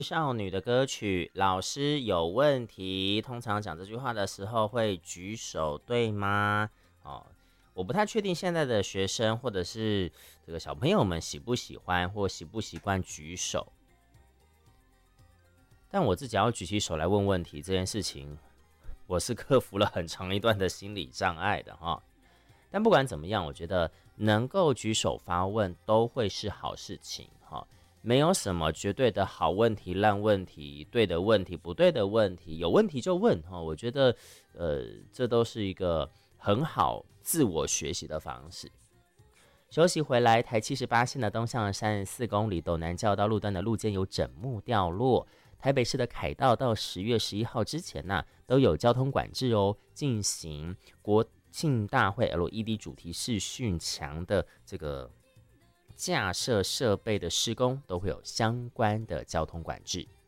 少女的歌曲，老师有问题。通常讲这句话的时候会举手，对吗？哦，我不太确定现在的学生或者是这个小朋友们喜不喜欢或习不习惯举手。但我自己要举起手来问问题这件事情，我是克服了很长一段的心理障碍的哈。但不管怎么样，我觉得能够举手发问都会是好事情哈。没有什么绝对的好问题、烂问题、对的问题、不对的问题，有问题就问哈。我觉得，这都是一个很好自我学习的方式。休息回来，台78线的东向34公里斗南教道路段的路肩有整木掉落。台北市的凯道到10月11号之前都有交通管制哦，进行国庆大会 LED 主题视讯墙的这个架设设备的施工，都会有相关的交通管制。